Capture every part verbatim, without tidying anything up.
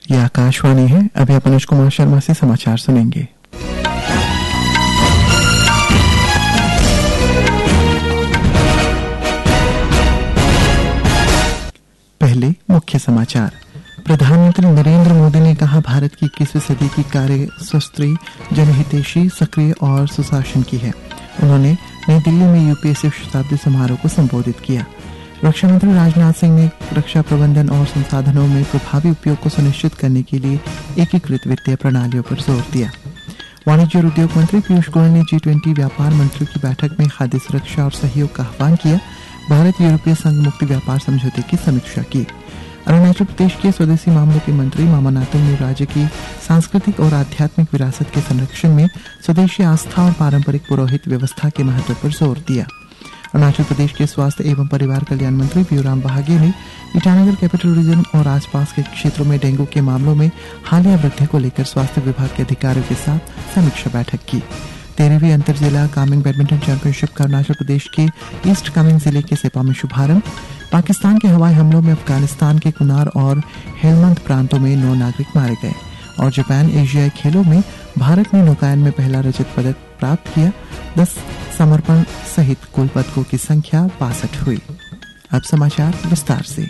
ये आकाशवाणी है। अभी आप अनुज कुमार शर्मा से समाचार सुनेंगे। पहले मुख्य समाचार। प्रधानमंत्री नरेंद्र मोदी ने कहा, भारत की इक्कीसवीं सदी की कार्य सुस्त्री, जनहितैषी, सक्रिय और सुशासन की है। उन्होंने नई दिल्ली में यूपीएससी शताब्दी समारोह को संबोधित किया। रक्षा मंत्री राजनाथ सिंह ने रक्षा प्रबंधन और संसाधनों में प्रभावी उपयोग को सुनिश्चित करने के लिए एकीकृत वित्तीय प्रणालियों पर जोर दिया। वाणिज्य और उद्योग मंत्री पीयूष गोयल ने जी ट्वेंटी व्यापार मंत्रियों की बैठक में खाद्य सुरक्षा और सहयोग का आह्वान किया। भारत यूरोपीय संघ मुक्त व्यापार समझौते की समीक्षा की। अरुणाचल प्रदेश के स्वदेशी मामलों के मंत्री मामा नातुंग ने राज्य की सांस्कृतिक और आध्यात्मिक विरासत के संरक्षण में स्वदेशी आस्था और पारंपरिक पुरोहित व्यवस्था के महत्व पर जोर दिया। अरुणाचल प्रदेश के स्वास्थ्य एवं परिवार कल्याण मंत्री पीयूराम बहागे ने ईटानगर कैपिटल रीजन और आसपास के क्षेत्रों में डेंगू के मामलों में हालिया वृद्धि को लेकर स्वास्थ्य विभाग के अधिकारियों के साथ समीक्षा बैठक की। तेरहवीं अंतर जिला कामिंग बैडमिंटन चैंपियनशिप का अरुणाचल प्रदेश के ईस्ट कामिंग जिले के सेपा में शुभारंभ। पाकिस्तान के हवाई हमलों में अफगानिस्तान के कुनार और हेलमंद प्रांतों में नौ नागरिक मारे गए। और जापान एशियाई खेलों में भारत ने नौकायन में पहला रजत पदक प्राप्त किया। दस समर्पण सहित कुल पदकों की संख्या बासठ हुई। अब समाचार विस्तार से।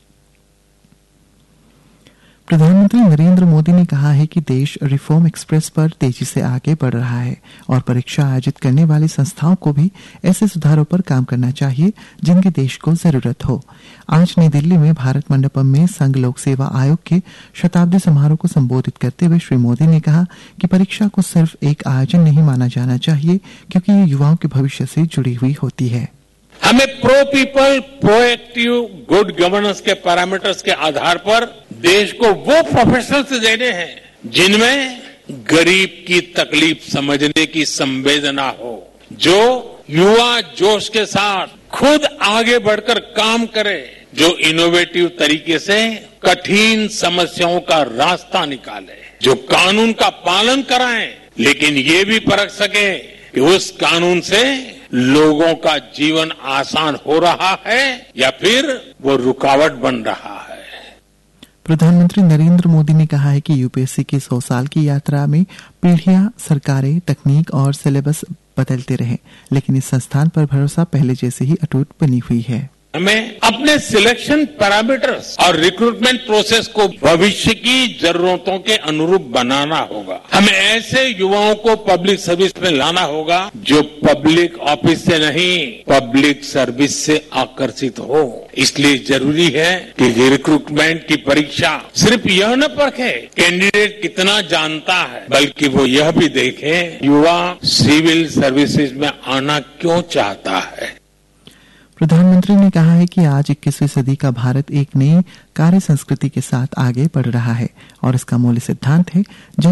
प्रधानमंत्री नरेंद्र मोदी ने कहा है कि देश रिफॉर्म एक्सप्रेस पर तेजी से आगे बढ़ रहा है और परीक्षा आयोजित करने वाली संस्थाओं को भी ऐसे सुधारों पर काम करना चाहिए जिनकी देश को जरूरत हो। आज नई दिल्ली में भारत मंडपम में संघ लोक सेवा आयोग के शताब्दी समारोह को संबोधित करते हुए श्री मोदी ने कहा कि परीक्षा को सिर्फ एक आयोजन नहीं माना जाना चाहिए, क्योंकि ये युवाओं के भविष्य से जुड़ी हुई होती है। हमें pro people, proactive, good governance के पैरामीटर्स के आधार पर देश को वो प्रोफेशनल्स देने हैं जिनमें गरीब की तकलीफ समझने की संवेदना हो, जो युवा जोश के साथ खुद आगे बढ़कर काम करे, जो इनोवेटिव तरीके से कठिन समस्याओं का रास्ता निकाले, जो कानून का पालन कराएं लेकिन ये भी परख सके कि उस कानून से लोगों का जीवन आसान हो रहा है या फिर वो रुकावट बन रहा है। प्रधानमंत्री नरेंद्र मोदी ने कहा है कि यूपीएससी की सौ साल की यात्रा में पीढ़ियां, सरकारें, तकनीक और सिलेबस बदलते रहे, लेकिन इस संस्थान पर भरोसा पहले जैसे ही अटूट बनी हुई है। हमें अपने सिलेक्शन पैरामीटर्स और रिक्रूटमेंट प्रोसेस को भविष्य की जरूरतों के अनुरूप बनाना होगा। हमें ऐसे युवाओं को पब्लिक सर्विस में लाना होगा जो पब्लिक ऑफिस से नहीं, पब्लिक सर्विस से आकर्षित हो। इसलिए जरूरी है कि रिक्रूटमेंट की परीक्षा सिर्फ यह न परखे कैंडिडेट कितना जानता है, बल्कि वो यह भी देखे युवा सिविल सर्विसेज में आना क्यों चाहता है। प्रधानमंत्री ने कहा है कि आज इक्कीसवीं सदी का भारत एक नई कार्य संस्कृति के साथ आगे बढ़ रहा है और इसका मूल सिद्धांत है जन